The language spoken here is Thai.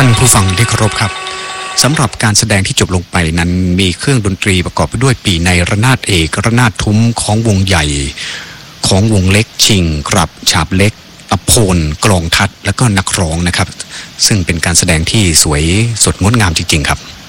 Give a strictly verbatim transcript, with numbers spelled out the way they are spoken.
านผู้ฟังที่เคารพครับสำหรับการแสดงที่จบลงไปนั้นมีเครื่องดนตรีประกอบไปด้วยปีในระนาดเอกระนาดทุ้มของวงใหญ่ของวงเล็กชิงกรับฉาบเล็กอโพนกลองทัดและก็นักร้องนะครับซึ่งเป็นการแสดงที่สวยสดงดงามจริงๆครับ